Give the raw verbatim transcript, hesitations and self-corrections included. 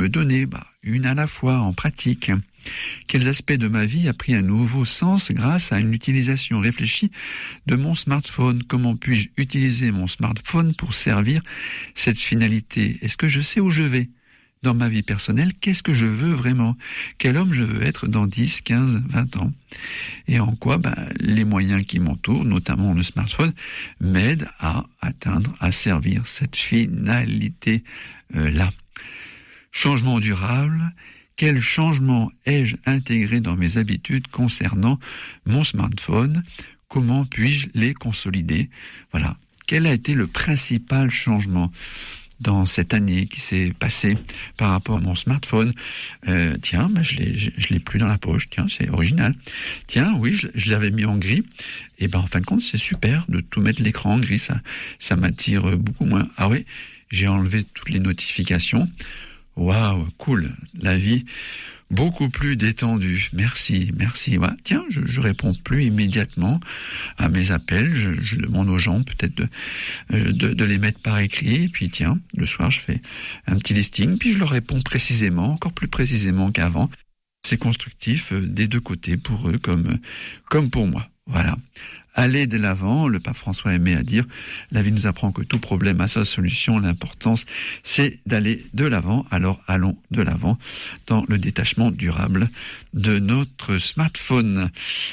me donner? Bah, une à la fois, en pratique. Quels aspects de ma vie a pris un nouveau sens grâce à une utilisation réfléchie de mon smartphone? Comment puis-je utiliser mon smartphone pour servir cette finalité? Est-ce que je sais où je vais? Dans ma vie personnelle, qu'est-ce que je veux vraiment? Quel homme je veux être dans dix, quinze, vingt ans? Et en quoi ben, les moyens qui m'entourent, notamment le smartphone, m'aident à atteindre, à servir cette finalité-là. Euh, Changement durable. Quel changement ai-je intégré dans mes habitudes concernant mon smartphone? Comment puis-je les consolider? Voilà. Quel a été le principal changement dans cette année qui s'est passée par rapport à mon smartphone? euh, Tiens, ben je l'ai, je, je l'ai plus dans la poche. Tiens, c'est original. Tiens, oui, je, je l'avais mis en gris. Et ben en fin de compte, c'est super de tout mettre l'écran en gris. Ça, ça m'attire beaucoup moins. Ah oui, j'ai enlevé toutes les notifications. Waouh, cool, la vie beaucoup plus détendue. Merci, merci. Ouais, tiens, je, je réponds plus immédiatement à mes appels. Je, je demande aux gens peut-être de, de, de les mettre par écrit. Et puis tiens, le soir, je fais un petit listing. Puis je leur réponds précisément, encore plus précisément qu'avant. C'est constructif des deux côtés pour eux comme, comme pour moi. Voilà. Aller de l'avant, le pape François aimait à dire, la vie nous apprend que tout problème a sa solution, l'importance c'est d'aller de l'avant, alors allons de l'avant dans le détachement durable de notre smartphone.